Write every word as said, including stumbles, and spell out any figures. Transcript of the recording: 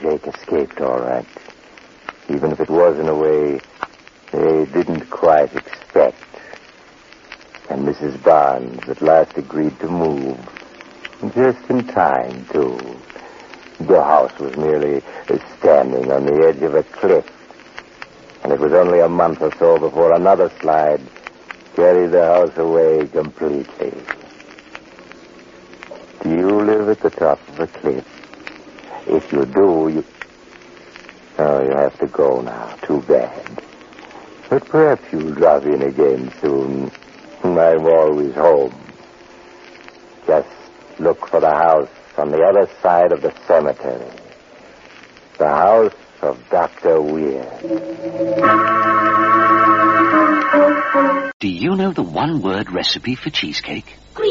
Jake escaped all right. Even if it was in a way they didn't quite expect. And Missus Barnes at last agreed to move. Just in time, too. The house was merely standing on the edge of a cliff. And it was only a month or so before another slide carried the house away completely. Do you live at the top of a cliff? If you do, you... Oh, you have to go now. Too bad. But perhaps you'll drop in again soon. I'm always home. Just look for the house on the other side of the cemetery. The house of Doctor Weir. Do you know the one-word recipe for cheesecake?